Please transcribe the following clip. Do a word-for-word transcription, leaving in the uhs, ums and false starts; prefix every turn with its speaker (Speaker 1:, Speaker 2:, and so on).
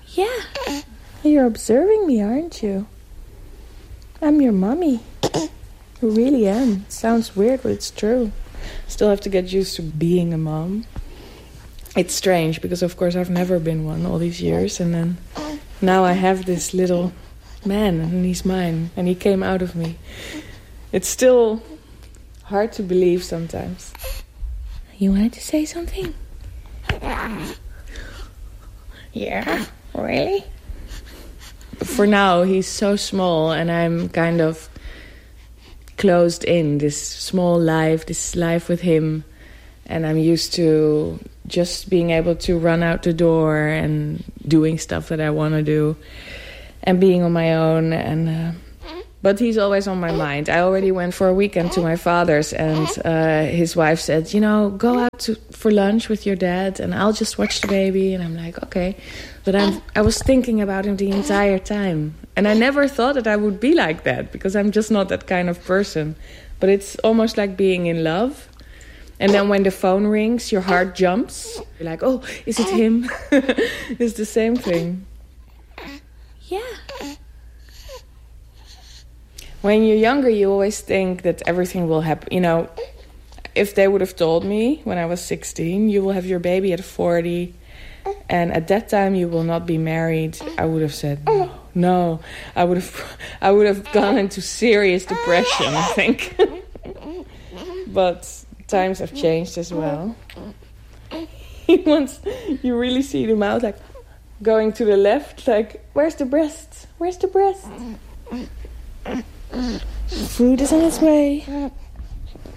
Speaker 1: Yeah, you're observing me, aren't you? I'm your mummy. I really am. It sounds weird, but it's true. Still have to get used to being a mom. It's strange, because of course I've never been one all these years. And then now I have this little man, and he's mine. And he came out of me. It's still hard to believe sometimes. You wanted to say something? Yeah, really? For now, he's so small, and I'm kind of closed in this small life, this life with him. And I'm used to just being able to run out the door and doing stuff that I want to do and being on my own. And uh, but he's always on my mind. I already went for a weekend to my father's, and uh, his wife said, you know, go out to, for lunch with your dad and I'll just watch the baby. And I'm like, okay. But I'm, I was thinking about him the entire time. And I never thought that I would be like that, because I'm just not that kind of person. But it's almost like being in love. And then when the phone rings, your heart jumps. You're like, oh, is it him? It's the same thing. Yeah. When you're younger, you always think that everything will happen. You know, if they would have told me when I was sixteen, you will have your baby at forty, and at that time you will not be married, I would have said no. No, I would have, I would have gone into serious depression, I think. But times have changed as well. Once you really see the mouth, like going to the left, like, where's the breast? Where's the breast? Food is on its way.